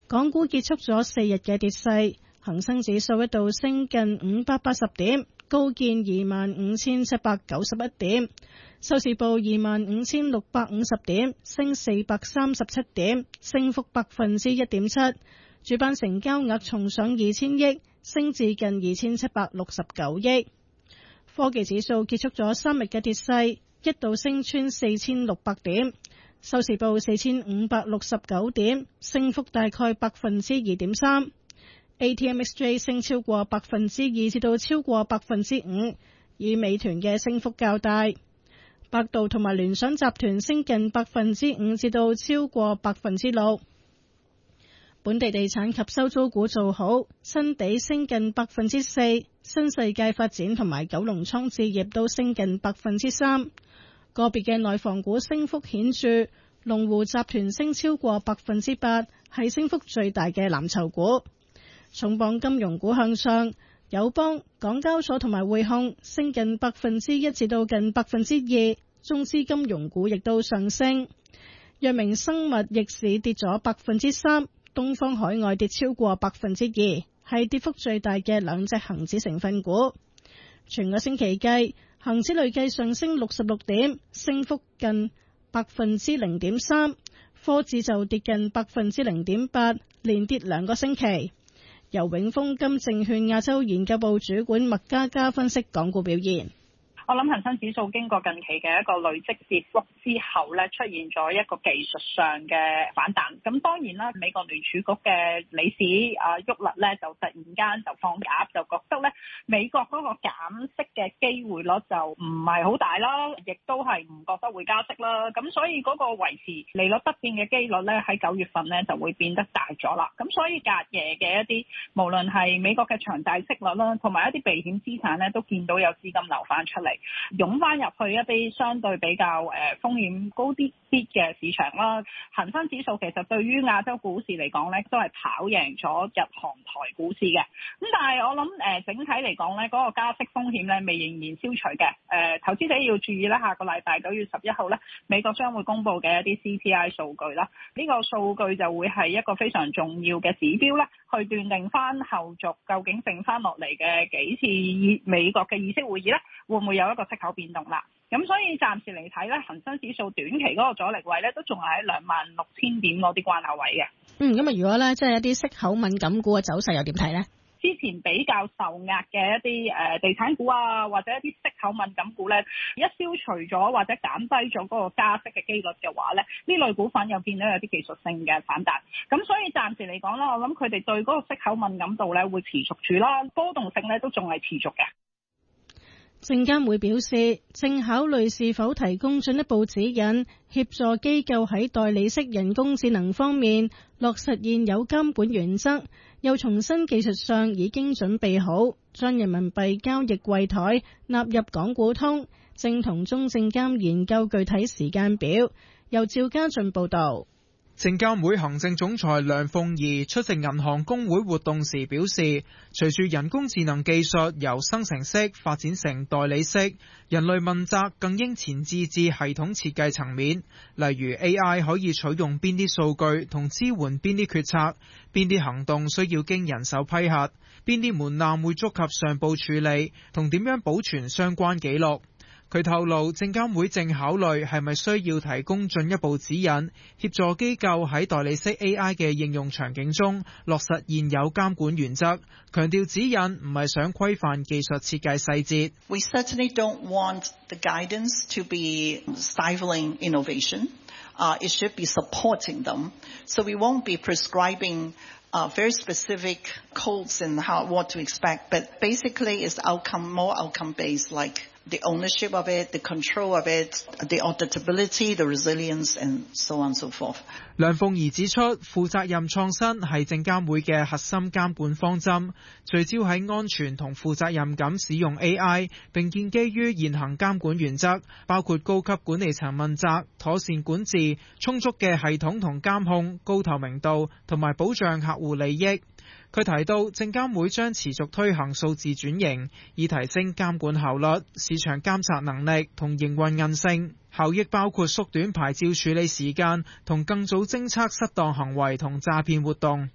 港股結束咗4日嘅跌勢，恒生指數一度升近580點，高見25,791點，收市報25,650點，升437點，升幅1.7%。主板成交額重上2000億，升至近2769億。科技指數結束咗3日嘅跌勢，一度升穿4600點，收市報4569點，升幅大概2.3%。ATMXJ 升超過2%至到超過5%，以美團嘅升幅較大。百度同埋聯想集團升近5%至到超過6%。本地地產及收租股做好，新地升近4%，新世界發展同埋九龍倉置業都升近3%。個別嘅內房股升幅顯著，龍湖集團升超過8%，係升幅最大嘅藍籌股。重磅金融股向上，友邦、港交所同埋匯控升近1%至到近2%，中資金融股亦都上升。藥明生物逆市跌咗3%，東方海外跌超過2%，係跌幅最大嘅兩隻恒指成分股。全個星期計，恒指累計上升66點，升幅近0.3%，科指就跌近0.8%，連跌2個星期。由永豐金證券亞洲研究部主管麥嘉嘉分析港股表現。 我諗恒生指數經過近期嘅一個累積跌幅之後咧，出現咗一個技術上嘅反彈。咁當然啦，美國聯儲局嘅理事沃勒咧就突然間就放鴿，就覺得咧美國嗰個減息嘅機會率就唔係好大啦，亦都係唔覺得會加息啦。咁所以嗰個維持利率不變嘅機率咧喺9月份咧就會變得大咗啦。咁所以隔夜嘅一啲無論係美國嘅長債息率啦，同埋一啲避險資產咧都見到有資金流翻出嚟，湧翻入去一啲相對比較風險高啲嘅市場啦。恒生指數其實對於亞洲股市嚟講咧，都係跑贏咗日韓台股市嘅。咁但係我諗整體嚟講咧，嗰個加息風險咧未仍然消除嘅。投資者要注意咧，下個禮拜9月11號咧，美國將會公布嘅一啲 CPI 數據啦。呢個數據就會係一個非常重要嘅指標咧，去斷定翻後續究竟剩翻落嚟嘅幾次美國嘅議息會議咧，會唔會有一個息口變動啦？咁所以暫時嚟睇咧，恒生指數短期嗰個阻力位咧，都仲係喺26,000點嗰啲關口位嘅。 咁啊，如果咧即係一啲息口敏感股嘅走勢又點睇咧？ 之前比較受壓嘅一啲地產股啊，或者一啲息口敏感股咧，一消除咗或者減低咗嗰個加息嘅機率嘅話咧，呢類股份又變咗有啲技術性嘅反彈。咁所以暫時嚟講啦，我諗佢哋對嗰個息口敏感度咧會持續住啦，波動性咧都仲係持續嘅。 證監會表示，正考慮是否提供進一步指引，協助機構喺代理式人工智能方面落實現有監管原則，又重申技術上已經準備好，將人民幣交易櫃台納入港股通，正同中證監研究具體時間表。由趙家俊報道。 證監會行政總裁梁鳳儀出席銀行公會活動時表示，隨住人工智能技術由生成式發展成代理式，人類問責更應前置至系統設計層面，例如 AI 可以取用邊啲數據同支援邊啲決策，邊啲行動需要經人手批核，邊啲門檻會觸及上報處理，同點樣保存相關記錄。佢透露，證監會正考慮係咪需要提供進一步指引，協助機構喺代理式 AI 嘅應用場景中落實現有監管原則，強調指引唔係想規範技術設計細節。 We certainly don't want the guidance to be stifling innovation. It should be supporting them. So we won't be prescribing very specific codes and what to expect. But basically it's more outcome based, like the ownership of it, the control of it, the auditability, the resilience, and so on and so forth. 梁鳳儀指出，負責任創新係證監會嘅核心監管方針，聚焦喺安全同負責任咁使用 AI， 並建基於現行監管原則，包括高級管理層問責、妥善管治、充足嘅系統同監控、高透明度同埋保障客戶利益。佢提到，證監會將持續推行數字轉型，以提升監管效率、市場監察能力同營運韌性。效益包括縮短牌照處理時間同更早偵測失當行為同詐騙活動。